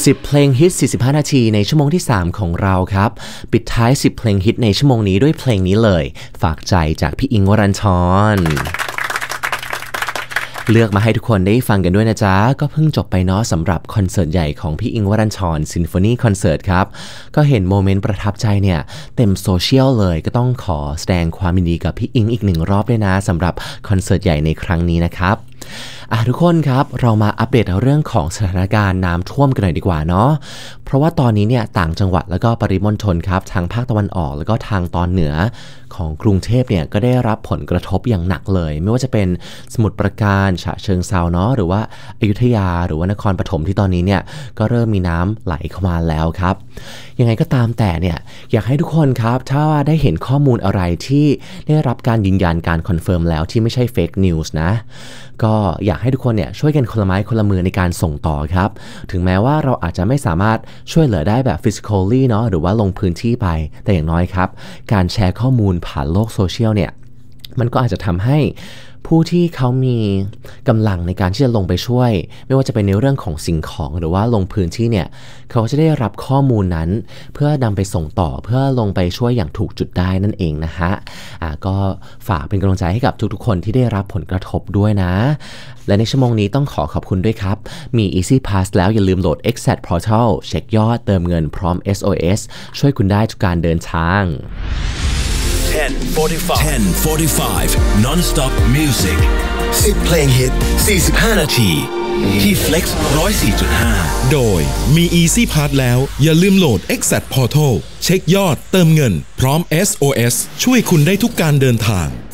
10 เพลงฮิต 45 นาทีในชั่วโมงที่ 3 ของเราครับปิดท้าย 10 เพลงฮิตในชั่วโมงนี้ด้วยเพลงนี้เลยฝากใจจากพี่อิงค์ วรัญชรเลือกมาให้ทุกคนได้ฟังกันด้วยนะจ๊ะก็เพิ่งจบไปเนาะสำหรับคอนเสิร์ตใหญ่ของพี่อิงค์ วรัญชรซิมโฟนีคอนเสิร์ตครับก็เห็นโมเมนต์ประทับใจเนี่ยเต็มโซเชียลเลยก็ต้องขอแสดงความยินดีกับพี่อิงค์อีกหนึ่งรอบด้วยนะสำหรับคอนเสิร์ตใหญ่ในครั้งนี้นะครับทุกคนครับเรามาอัปเดตเรื่องของสถานการณ์น้ำท่วมกันหน่อยดีกว่าเนาะเพราะว่าตอนนี้เนี่ยต่างจังหวัดแล้วก็ปริมณฑลครับทางภาคตะวันออกแล้วก็ทางตอนเหนือของกรุงเทพเนี่ยก็ได้รับผลกระทบอย่างหนักเลยไม่ว่าจะเป็นสมุทรปราการฉะเชิงเทราเนาะหรือว่าอยุธยาหรือว่านครปฐมที่ตอนนี้เนี่ยก็เริ่มมีน้ำไหลเข้ามาแล้วครับยังไงก็ตามแต่เนี่ยอยากให้ทุกคนครับถ้าได้เห็นข้อมูลอะไรที่ได้รับการยืนยันการคอนเฟิร์มแล้วที่ไม่ใช่เฟกนิวส์นะก็อยากให้ทุกคนเนี่ยช่วยกันคนละไม้คนละมือในการส่งต่อครับถึงแม้ว่าเราอาจจะไม่สามารถช่วยเหลือได้แบบ physically เนาะหรือว่าลงพื้นที่ไปแต่อย่างน้อยครับการแชร์ข้อมูลผ่านโลกโซเชียลเนี่ยมันก็อาจจะทำให้ผู้ที่เขามีกำลังในการที่จะลงไปช่วยไม่ว่าจะเป็นในเรื่องของสิ่งของหรือว่าลงพื้นที่เนี่ยเขาจะได้รับข้อมูลนั้นเพื่อนำไปส่งต่อเพื่อลงไปช่วยอย่างถูกจุดได้นั่นเองนะฮะก็ฝากเป็นกำลังใจให้กับทุกๆคนที่ได้รับผลกระทบด้วยนะและในชั่วโมงนี้ต้องขอบคุณด้วยครับมี Easy Pass แล้วอย่าลืมโหลด Exact Portal เช็คยอดเติมเงินพร้อม SOS ช่วยคุณได้ทุกการเดินทาง 10:45 Non-stop music 10 เพลงฮิต 45 นาทีที่ Flex 104.5 โดยมี Easy Pass แล้วอย่าลืมโหลด Exact Portal เช็คยอดเติมเงินพร้อม SOS ช่วยคุณได้ทุกการเดินทาง